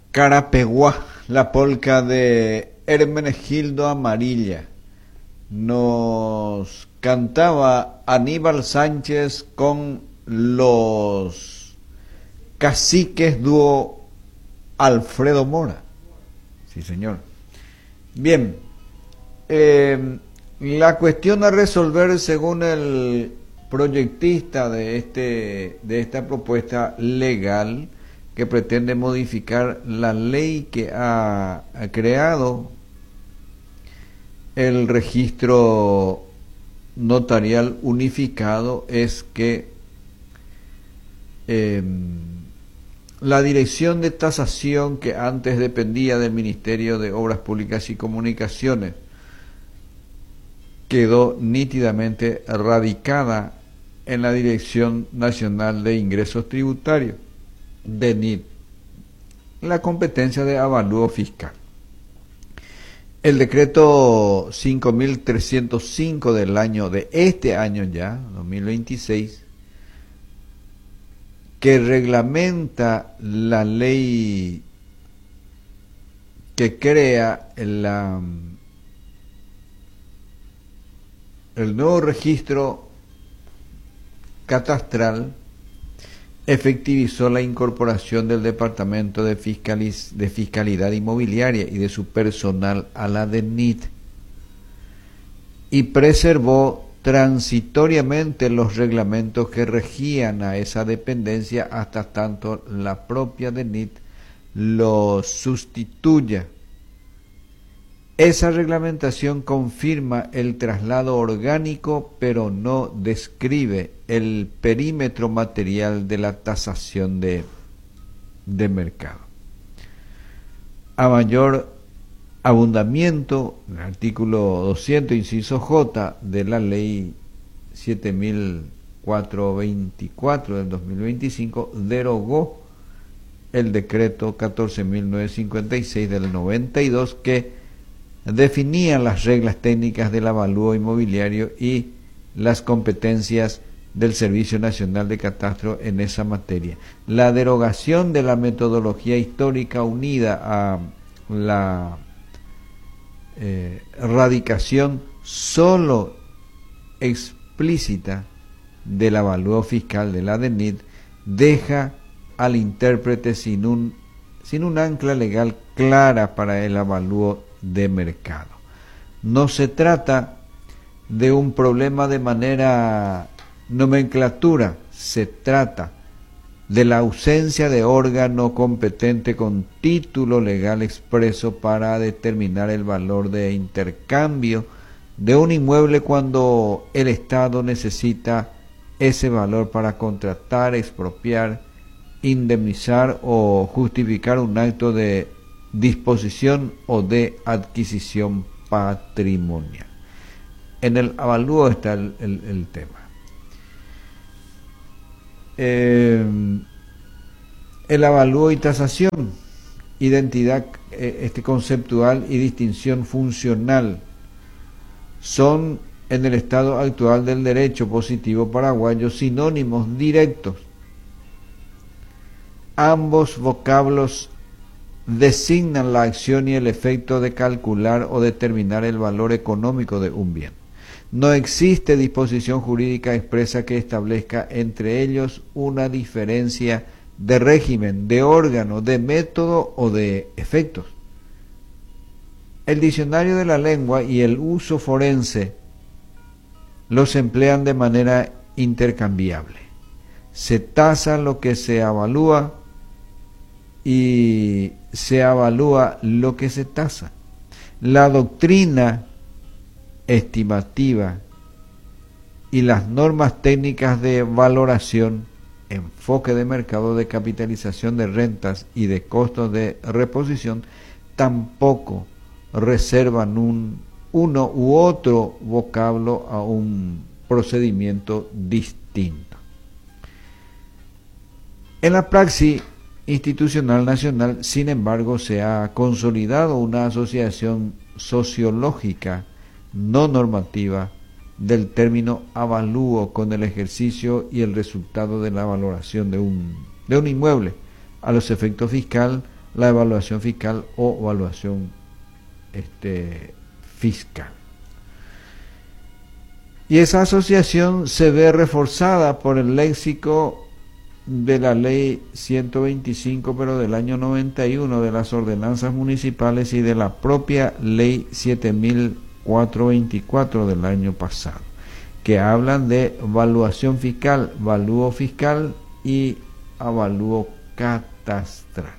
Carapeguá, la polca de Hermenegildo Amarilla. Nos cantaba Aníbal Sánchez con los caciques dúo Alfredo Mora. Sí, señor. Bien, la cuestión a resolver según el proyectista de esta propuesta legal que pretende modificar la ley que ha creado el registro notarial unificado es que la dirección de tasación que antes dependía del Ministerio de Obras Públicas y Comunicaciones quedó nítidamente radicada en la Dirección Nacional de Ingresos Tributarios, DNIT, la competencia de avalúo fiscal. El decreto 5.305 del año de este año ya, 2026, que reglamenta la ley que crea el nuevo registro catastral, efectivizó la incorporación del Departamento de Fiscalidad Inmobiliaria y de su personal a la DNIT y preservó transitoriamente los reglamentos que regían a esa dependencia hasta tanto la propia DNIT lo sustituya. Esa reglamentación confirma el traslado orgánico, pero no describe el perímetro material de la tasación de mercado. A mayor abundamiento, el artículo 200, inciso J, de la ley 7.424 del 2025, derogó el decreto 14.956 del 92 que definían las reglas técnicas del avalúo inmobiliario y las competencias del Servicio Nacional de Catastro en esa materia. La derogación de la metodología histórica unida a la radicación solo explícita del avalúo fiscal de la DNIT deja al intérprete sin un ancla legal clara para el avalúo de mercado. No se trata de un problema de manera nomenclatura, se trata de la ausencia de órgano competente con título legal expreso para determinar el valor de intercambio de un inmueble cuando el Estado necesita ese valor para contratar, expropiar, indemnizar o justificar un acto de disposición o de adquisición patrimonial. En el avalúo está el tema. El avalúo y tasación, identidad conceptual y distinción funcional son en el estado actual del derecho positivo paraguayo sinónimos directos. Ambos vocablos designan la acción y el efecto de calcular o determinar el valor económico de un bien. No existe disposición jurídica expresa que establezca entre ellos una diferencia de régimen, de órgano, de método o de efectos. El diccionario de la lengua y el uso forense los emplean de manera intercambiable. Se tasa lo que se avalúa y se avalúa lo que se tasa. La doctrina estimativa y las normas técnicas de valoración, enfoque de mercado, de capitalización de rentas y de costos de reposición tampoco reservan uno u otro vocablo a un procedimiento distinto. En la praxis institucional nacional, sin embargo, se ha consolidado una asociación sociológica no normativa del término avalúo con el ejercicio y el resultado de la valoración de un inmueble a los efectos fiscal, la evaluación fiscal o evaluación fiscal. Y esa asociación se ve reforzada por el léxico de la ley 125, pero del año 91, de las ordenanzas municipales y de la propia ley 7424 del año pasado, que hablan de evaluación fiscal, avalúo fiscal y avalúo catastral.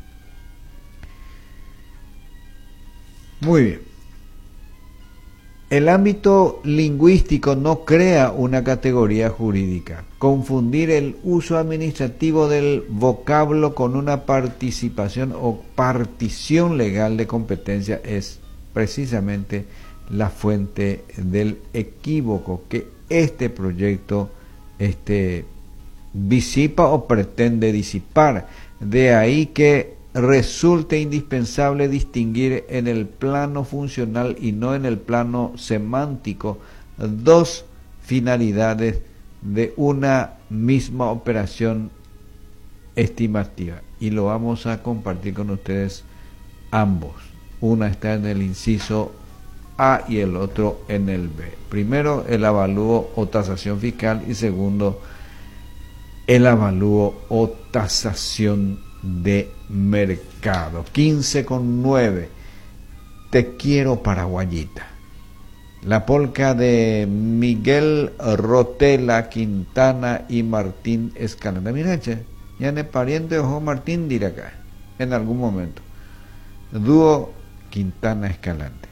Muy bien. El ámbito lingüístico no crea una categoría jurídica. Confundir el uso administrativo del vocablo con una participación o partición legal de competencia es precisamente la fuente del equívoco que este proyecto disipa o pretende disipar. De ahí que resulte indispensable distinguir en el plano funcional y no en el plano semántico dos finalidades de una misma operación estimativa, y lo vamos a compartir con ustedes ambos. Una está en el inciso A y el otro en el B. Primero, el avalúo o tasación fiscal, y segundo, el avalúo o tasación de mercado. 15:9. Te quiero, paraguayita. La polca de Miguel Rotela Quintana y Martín Escalante. Mira, che, ya ne pariente ojo Martín dirá acá en algún momento. Dúo Quintana Escalante.